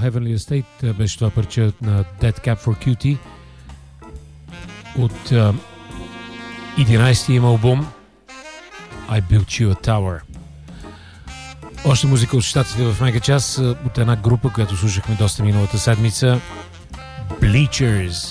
Heavenly Estate беше това парче на Dead Cap for Cutie от 11-ти им албум I Built You a Tower. Още музика от щатите в мега час от една група, която слушахме доста миналата седмица, Bleachers.